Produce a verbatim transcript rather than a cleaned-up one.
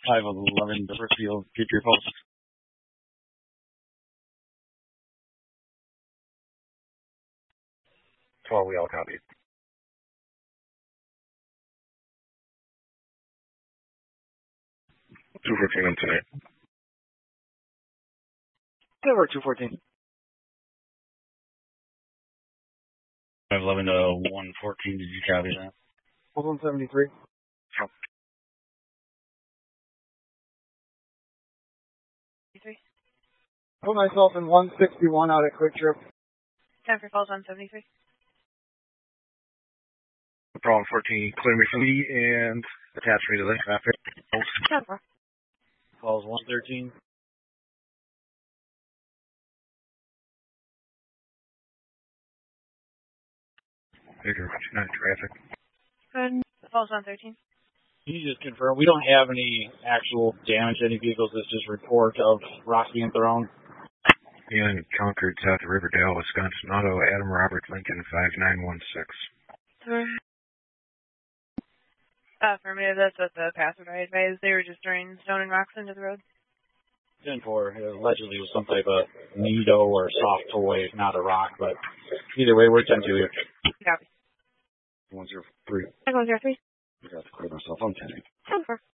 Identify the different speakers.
Speaker 1: five eleven Doverfield, keep your post.
Speaker 2: twelve, we all copied. two fourteen in tonight.
Speaker 1: Over two fourteen. five eleven to one fourteen, did you copy that?
Speaker 3: one seventy-three.
Speaker 2: Yep.
Speaker 3: Put myself in one sixty-one out at Quick Trip.
Speaker 4: Time for calls one seventy-three.
Speaker 2: Problem fourteen, clear me from me and attach me to the traffic.
Speaker 1: Calls one thirteen.
Speaker 2: Figure not traffic.
Speaker 4: Good. Calls one thirteen.
Speaker 1: Can you just confirm, we don't have any actual damage to any vehicles, it's just report of rocks being thrown?
Speaker 2: In Concord, south of Riverdale, Wisconsin. Auto, Adam Robert Lincoln, five nine one six.
Speaker 4: Affirmative, that's what the passerby advised. They were just throwing stone and rocks into the road.
Speaker 1: ten four, allegedly was some type of needle or soft toy, not a rock, but either way, we're ten two here.
Speaker 4: Copy.
Speaker 1: one zero three.
Speaker 4: one zero three.
Speaker 1: I got to clear myself, I'm ten eight.
Speaker 4: ten four.